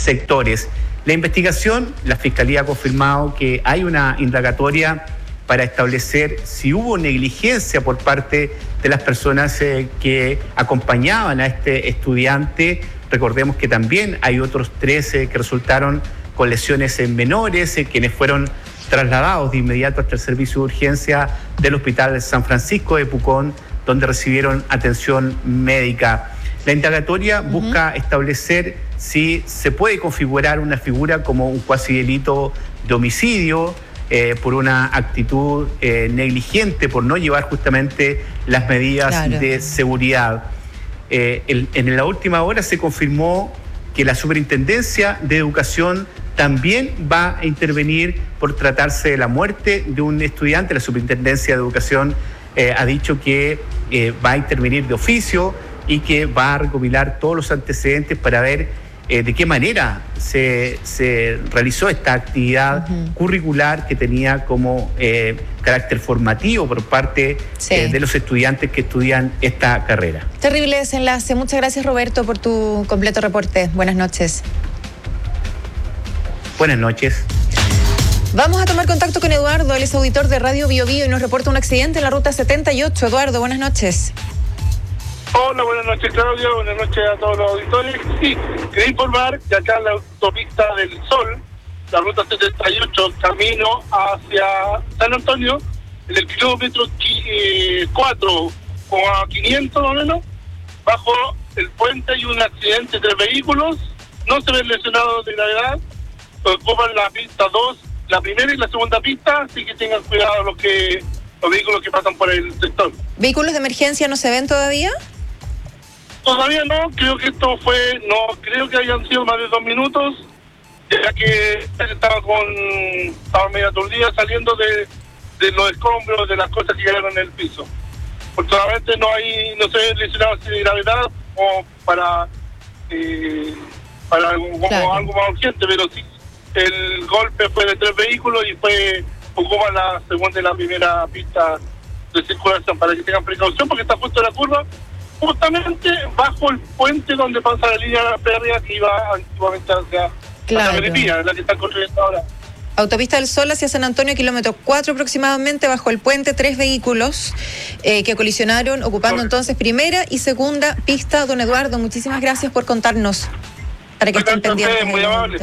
sectores. La investigación, la Fiscalía ha confirmado que hay una indagatoria para establecer si hubo negligencia por parte de las personas que acompañaban a este estudiante. Recordemos que también hay otros 13 que resultaron con lesiones menores, quienes fueron trasladados de inmediato hasta el servicio de urgencia del Hospital de San Francisco de Pucón, donde recibieron atención médica. La indagatoria busca establecer si se puede configurar una figura como un cuasi delito de homicidio, por una actitud negligente, por no llevar justamente las medidas de seguridad. En la última hora se confirmó que la Superintendencia de Educación también va a intervenir por tratarse de la muerte de un estudiante. La Superintendencia de Educación ha dicho que va a intervenir de oficio y que va a recopilar todos los antecedentes para ver de qué manera se realizó esta actividad curricular que tenía como carácter formativo por parte de los estudiantes que estudian esta carrera. Terrible desenlace. Muchas gracias, Roberto, por tu completo reporte. Buenas noches. Buenas noches. Vamos a tomar contacto con Eduardo, él es auditor de Radio Bio Bio y nos reporta un accidente en la ruta 78. Eduardo, buenas noches. Hola, buenas noches, Claudio. Buenas noches a todos los auditores. Sí, quería informar que acá en la autopista del Sol, la ruta 78, camino hacia San Antonio, en el kilómetro 4, como a 500 o menos, bajo el puente hay un accidente de vehículos. No se ven lesionados de gravedad. Ocupan la pista 2, la primera y la segunda pista, así que tengan cuidado los vehículos que pasan por el sector. ¿Vehículos de emergencia no se ven todavía? Todavía no, creo que no creo que hayan sido más de 2 minutos, ya que estaba medio aturdida saliendo de los escombros, de las cosas que quedaron en el piso. Afortunadamente no se ven lesionados de gravedad o para algo más urgente, pero sí el golpe fue de 3 vehículos y ocupa la segunda y la primera pista de circulación, para que tengan precaución porque está justo en la curva, justamente bajo el puente donde pasa la línea férrea que iba antiguamente hacia la Melipilla, la que están construyendo ahora. Autopista del Sol hacia San Antonio, kilómetro 4 aproximadamente, bajo el puente, 3 vehículos que colisionaron, ocupando entonces primera y segunda pista. Don Eduardo, muchísimas gracias por contarnos, para que estén pendientes. Muy amable.